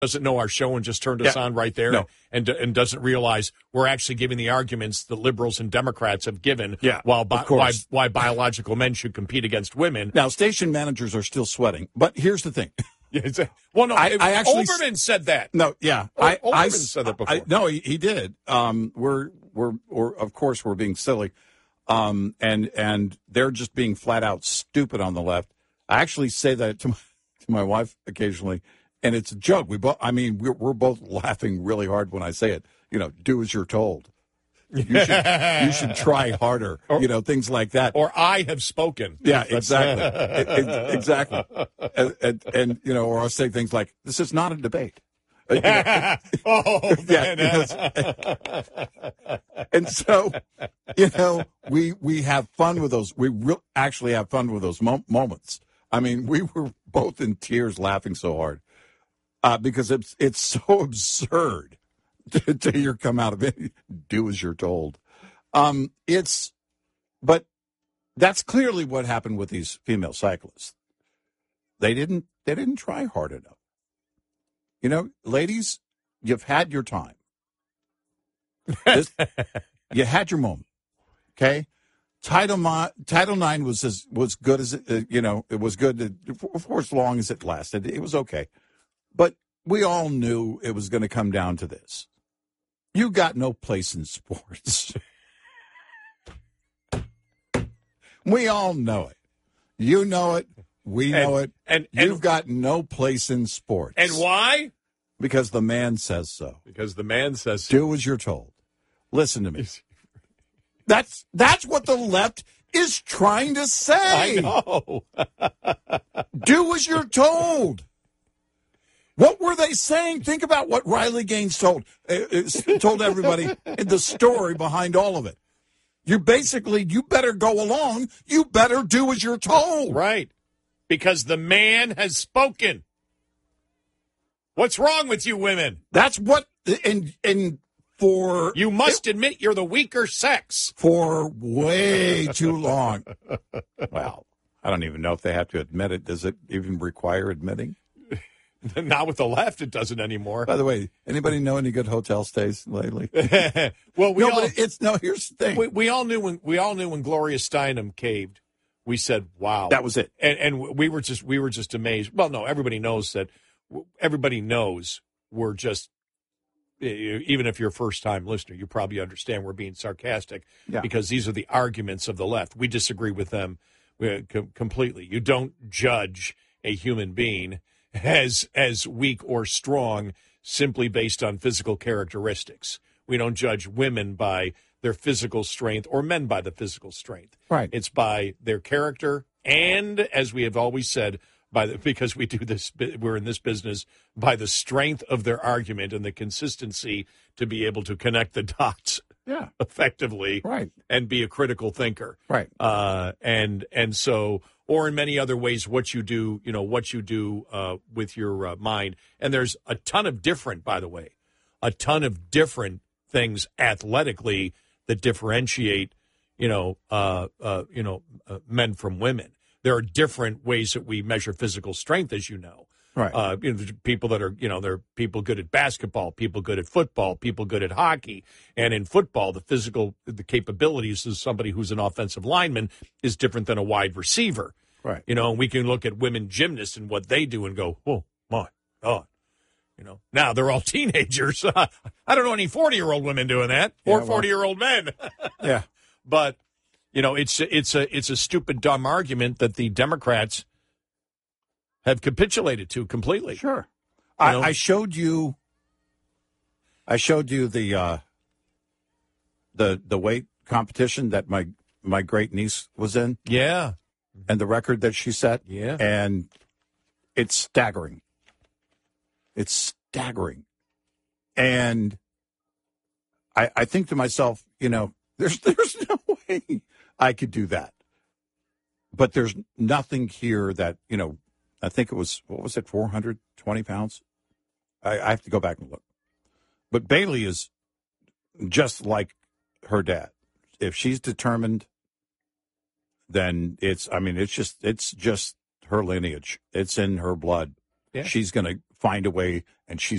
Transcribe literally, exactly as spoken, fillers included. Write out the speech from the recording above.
doesn't know our show and just turned us Yeah. on right there No. and and doesn't realize we're actually giving the arguments the liberals and Democrats have given Yeah, while of bi- course. why, why biological men should compete against women. Now, station managers are still sweating. But here's the thing. Yeah, it's a- well, no, I- I actually- Overman said that. No, yeah. Oh, I, Olbermann I said that before. I, no, he, he did. Um, we're, we're, we're, of course, we're being silly. Um, and, and they're just being flat out stupid on the left. I actually say that to my, to my wife occasionally. And it's a joke. We both, I mean, we're, we're both laughing really hard when I say it. You know, do as you're told. You should, you should try harder. You know, things like that. Or I have spoken. Yeah, exactly. It- it- exactly. And, and, and, you know, or I'll say things like, this is not a debate. Uh, you know, oh, yeah, man. and so, you know, we we have fun with those. We re- actually have fun with those mo- moments. I mean, we were both in tears laughing so hard uh, because it's it's so absurd to, to hear come out of it. Do as you're told. Um, it's, but that's clearly what happened with these female cyclists. They didn't they didn't try hard enough. You know, ladies, you've had your time. This, you had your moment. Okay, Title Mi- Title Nine was as was good as it, uh, you know. It was good for, for as long as it lasted. It was okay, but we all knew it was going to come down to this. You got no place in sports. We all know it. You know it. We know And- it. and- and- You've got no place in sports. And why? Because the man says so. Because the man says Do as you're told. Listen to me. That's that's what the left is trying to say. I know. Do as you're told. What were they saying? Think about what Riley Gaines told uh, uh, told everybody in the story behind all of it. You basically, you better go along. You better do as you're told. Right. Because the man has spoken. What's wrong with you women? That's what, and and for You must admit you're the weaker sex. for way too long. Well, I don't even know if they have to admit it. Does it even require admitting? Not with the left, it doesn't anymore. By the way, anybody know any good hotel stays lately? well, we no, all but it's no. Here's the thing. we, we all knew when we all knew when Gloria Steinem caved. We said, "Wow, That was it." and and we were just we were just amazed. Well, no, everybody knows that. Everybody knows we're just. Even if you're a first time listener, you probably understand we're being sarcastic Yeah. because these are the arguments of the left. We disagree with them uh, com- completely. You don't judge a human being as as weak or strong simply based on physical characteristics. We don't judge women by their physical strength or men by the physical strength. Right. It's by their character and, as we have always said, by the, because we do this, we're in this business, by the strength of their argument and the consistency to be able to connect the dots Yeah. effectively Right. and be a critical thinker. Right. Uh, and and so, or in many other ways, what you do, you know, what you do uh, with your uh, mind. And there's a ton of different, by the way, a ton of different things athletically that differentiate, you know, uh, uh, you know, uh, men from women. There are different ways that we measure physical strength, as you know. Right. Uh, you know, there's people that are, you know, there are people good at basketball, people good at football, people good at hockey. And in football, the physical, the capabilities of somebody who's an offensive lineman is different than a wide receiver. Right. You know, and we can look at women gymnasts and what they do and go, oh, my God. You know, now they're all teenagers. I don't know any forty-year-old women doing that Yeah, or well- forty-year-old men. Yeah. But, you know, it's it's a it's a stupid, dumb argument that the Democrats have capitulated to completely. Sure. You I, know? I showed you. I showed you the uh, the the weight competition that my my great niece was in, Yeah. and the record that she set. Yeah. And it's staggering. It's staggering, and I I think to myself, you know, there's there's no way I could do that. But there's nothing here that, you know, I think it was, what was it, four hundred twenty pounds? I, I have to go back and look. But Bailey is just like her dad. If she's determined, then it's, I mean, it's just, it's just her lineage. It's in her blood. Yeah. She's going to find a way, and she's